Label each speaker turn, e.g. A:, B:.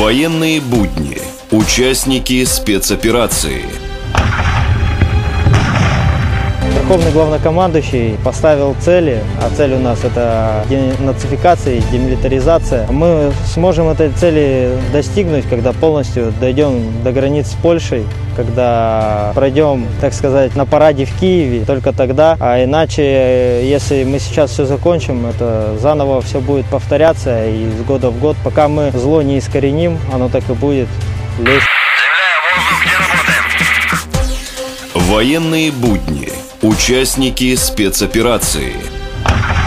A: Военные будни. Участники спецоперации.
B: Верховный главнокомандующий поставил цели, а цель у нас это денацификация и демилитаризация. Мы сможем этой цели достигнуть, когда полностью дойдем до границ с Польшей, когда пройдем, так сказать, на параде в Киеве, только тогда. А иначе, если мы сейчас все закончим, это заново все будет повторяться, и из года в год, пока мы зло не искореним, оно так и будет лезть.
A: Военные будни. Участники спецоперации.